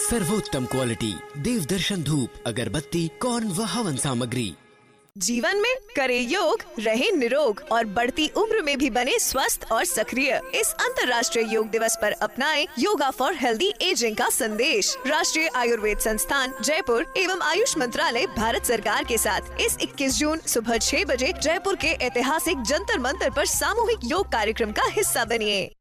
सर्वोत्तम क्वालिटी, देवदर्शन धूप, अगरबत्ती, कौन व हवन सामग्री। जीवन में करे योग, रहे निरोग और बढ़ती उम्र में भी बने स्वस्थ और सक्रिय। इस अंतर्राष्ट्रीय योग दिवस पर अपनाएं योगा फॉर हेल्दी एजिंग का संदेश। राष्ट्रीय आयुर्वेद संस्थान जयपुर एवं आयुष मंत्रालय भारत सरकार के साथ इस 21 जून सुबह 6 बजे जयपुर के ऐतिहासिक जंतर मंतर पर सामूहिक योग कार्यक्रम का हिस्सा बनिए।